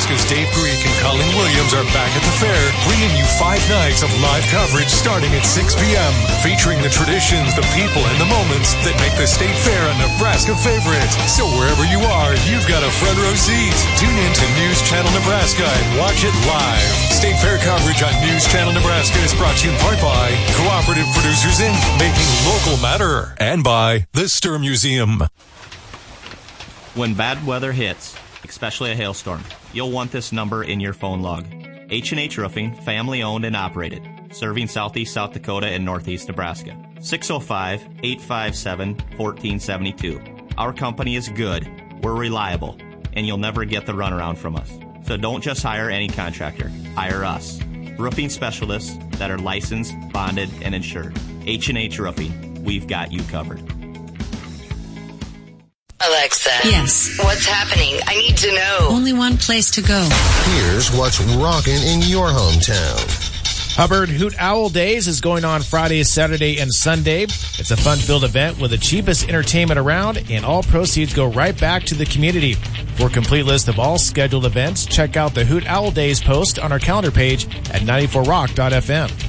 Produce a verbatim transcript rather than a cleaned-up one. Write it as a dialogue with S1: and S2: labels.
S1: Nebraska's Dave Greek and Colin Williams are back at the fair, bringing you five nights of live coverage starting at six p.m., featuring the traditions, the people, and the moments that make the State Fair a Nebraska favorite. So wherever you are, you've got a front row seat. Tune in to News Channel Nebraska and watch it live. State Fair coverage on News Channel Nebraska is brought to you in part by Cooperative Producers Incorporated, making local matter, and by the Sturm Museum.
S2: When bad weather hits, especially a hailstorm, you'll want this number in your phone log. H and H Roofing, family owned and operated, serving southeast South Dakota and northeast Nebraska. six oh five, eight five seven, one four seven two. Our company is good, we're reliable, and you'll never get the runaround from us. So don't just hire any contractor, hire us. Roofing specialists that are licensed, bonded, and insured. H and H Roofing, we've got you covered.
S3: Alexa.
S4: Yes.
S3: What's happening? I need to know.
S4: Only one place to go.
S5: Here's what's rocking in your hometown.
S6: Hubbard Hoot Owl Days is going on Friday, Saturday, and Sunday. It's a fun-filled event with the cheapest entertainment around, and all proceeds go right back to the community. For a complete list of all scheduled events, check out the Hoot Owl Days post on our calendar page at ninety-four rock dot f m.